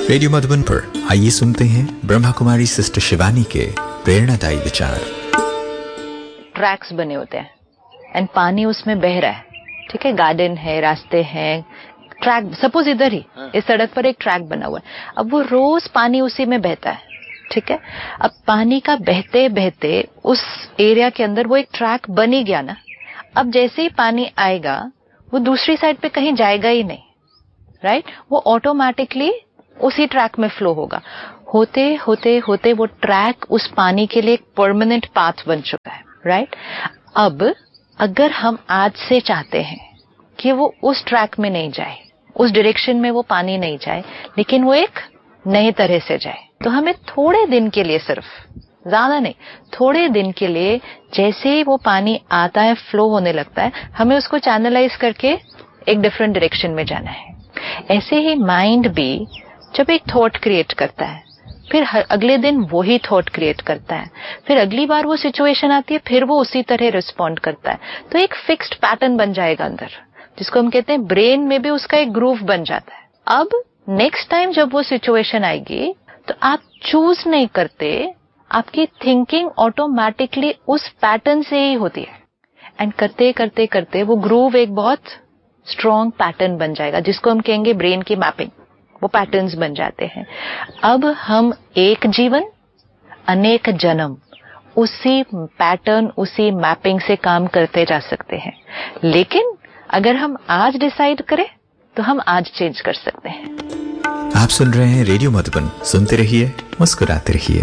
Radio Madhuban पर आइए सुनते हैं ब्रह्मा कुमारी सिस्टर शिवानी के प्रेरणादायी विचार। ट्रैक्स बने होते हैं एंड पानी उसमें बह रहा है, ठीक है, गार्डन है, रास्ते हैं, ट्रैक, सपोज इधर ही इस सड़क पर एक ट्रैक बना हुआ है। अब वो रोज पानी उसी में बहता है, ठीक है। अब पानी का बहते बहते उस एरिया के अंदर वो एक ट्रैक बन ही गया ना। अब जैसे ही पानी आएगा वो दूसरी साइड पे कहीं जाएगा ही नहीं, राइट। वो ऑटोमेटिकली उसी ट्रैक में फ्लो होगा। होते होते होते वो ट्रैक उस पानी के लिए एक परमानेंट पाथ बन चुका है, राइट। अब अगर हम आज से चाहते हैं कि वो उस ट्रैक में नहीं जाए, उस डायरेक्शन में वो पानी नहीं जाए, लेकिन वो एक नए तरह से जाए, तो हमें थोड़े दिन के लिए, सिर्फ ज्यादा नहीं, थोड़े दिन के लिए जैसे ही वो पानी आता है, फ्लो होने लगता है, हमें उसको चैनलाइज करके एक डिफरेंट डायरेक्शन में जाना है। ऐसे ही माइंड भी जब एक थॉट क्रिएट करता है, फिर अगले दिन वही थॉट क्रिएट करता है, फिर अगली बार वो सिचुएशन आती है, फिर वो उसी तरह रिस्पॉन्ड करता है, तो एक फिक्स्ड पैटर्न बन जाएगा अंदर, जिसको हम कहते हैं ब्रेन में भी उसका एक ग्रूव बन जाता है। अब नेक्स्ट टाइम जब वो सिचुएशन आएगी तो आप चूज नहीं करते, आपकी थिंकिंग ऑटोमेटिकली उस पैटर्न से ही होती है, एंड करते करते करते वो ग्रूव एक बहुत स्ट्रॉन्ग पैटर्न बन जाएगा, जिसको हम कहेंगे ब्रेन की मैपिंग। वो पैटर्न्स बन जाते हैं। अब हम एक जीवन अनेक जन्म उसी पैटर्न, उसी मैपिंग से काम करते जा सकते हैं। लेकिन अगर हम आज डिसाइड करें तो हम आज चेंज कर सकते हैं। आप सुन रहे हैं रेडियो मधुबन, सुनते रहिए, मुस्कुराते रहिए।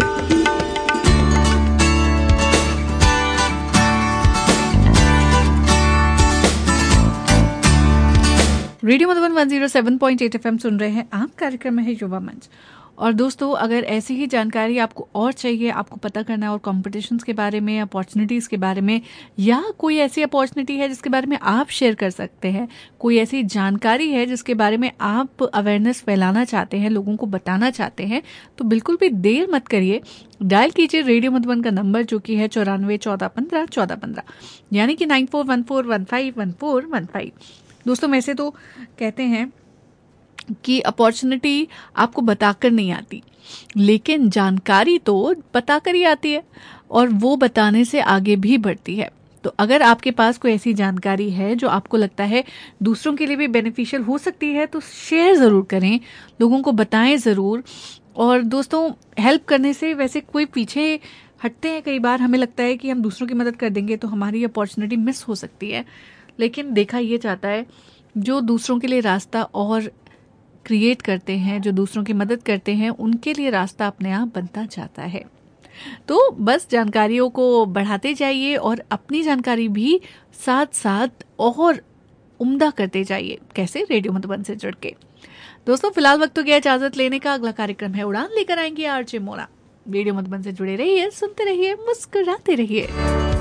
रेडियो मधुबन 107.8 FM सुन रहे हैं आप। कार्यक्रम में है युवा मंच। और दोस्तों, अगर ऐसी ही जानकारी आपको और चाहिए, आपको पता करना है और कॉम्पिटिशन्स के बारे में, अपॉर्चुनिटीज़ के बारे में, या कोई ऐसी अपॉर्चुनिटी है जिसके बारे में आप शेयर कर सकते हैं, कोई ऐसी जानकारी है जिसके बारे में आप अवेयरनेस फैलाना चाहते हैं, लोगों को बताना चाहते हैं, तो बिल्कुल भी देर मत करिए। डायल कीजिए रेडियो मधुबन का नंबर, जो कि है 94 14 15 14 15, यानी कि 9414151415। दोस्तों, वैसे तो कहते हैं कि अपॉर्चुनिटी आपको बताकर नहीं आती, लेकिन जानकारी तो बताकर ही आती है, और वो बताने से आगे भी बढ़ती है। तो अगर आपके पास कोई ऐसी जानकारी है जो आपको लगता है दूसरों के लिए भी बेनिफिशियल हो सकती है, तो शेयर ज़रूर करें, लोगों को बताएं ज़रूर। और दोस्तों, हेल्प करने से वैसे कोई पीछे हटते हैं। कई बार हमें लगता है कि हम दूसरों की मदद कर देंगे तो हमारी अपॉर्चुनिटी मिस हो सकती है, लेकिन देखा ये जाता है जो दूसरों के लिए रास्ता और क्रिएट करते हैं, जो दूसरों की मदद करते हैं, उनके लिए रास्ता अपने आप बनता जाता है। तो बस जानकारियों को बढ़ाते जाइए और अपनी जानकारी भी साथ साथ और उम्दा करते जाइए। कैसे? रेडियो मधुबन से जुड़ के। दोस्तों, फिलहाल वक्त हो गया इजाजत लेने का। अगला कार्यक्रम है उड़ान, लेकर आएंगे आरजे मोना। रेडियो मधुबन से जुड़े रहिए, सुनते रहिए, मुस्कुराते रहिए।